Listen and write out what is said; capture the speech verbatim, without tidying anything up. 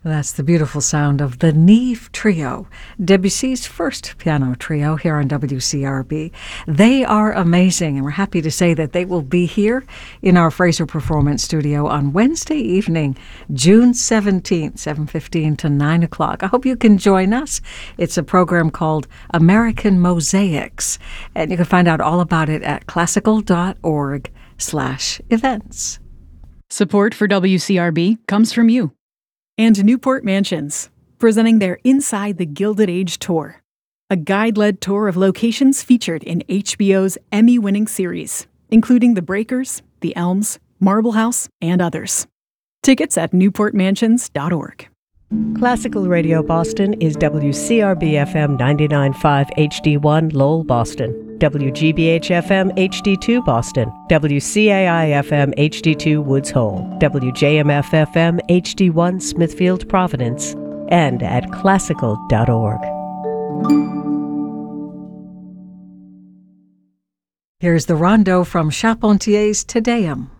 That's the beautiful sound of the Neve Trio, Debussy's first piano trio here on W C R B. They are amazing, and we're happy to say that they will be here in our Fraser Performance Studio on Wednesday evening, June seventeenth, seven fifteen to nine o'clock. I hope you can join us. It's a program called American Mosaics, and you can find out all about it at classical.org slash events. Support for W C R B comes from you. And Newport Mansions, presenting their Inside the Gilded Age tour, a guide-led tour of locations featured in H B O's Emmy-winning series, including The Breakers, The Elms, Marble House, and others. Tickets at newport mansions dot org. Classical Radio Boston is W C R B F M ninety-nine point five H D one Lowell, Boston, W G B H F M H D two Boston, W C A I F M H D two Woods Hole, W J M F F M H D one Smithfield, Providence, and at classical dot org. Here's the rondo from Charpentier's Te Deum.